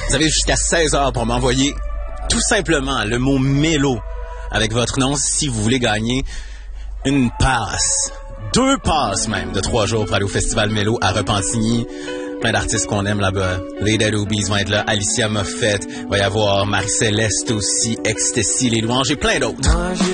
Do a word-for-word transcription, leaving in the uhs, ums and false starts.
Vous avez jusqu'à seize heures pour m'envoyer tout simplement le mot Mélo avec votre nom si vous voulez gagner une passe. Deux passes même de trois jours pour aller au Festival Mélo à Repentigny. Plein d'artistes qu'on aime là-bas. Les Dead Obies vont être là. Alicia Moffett. Il va y avoir Marie-Céleste aussi. Ecstasy, Les Louanges et plein d'autres.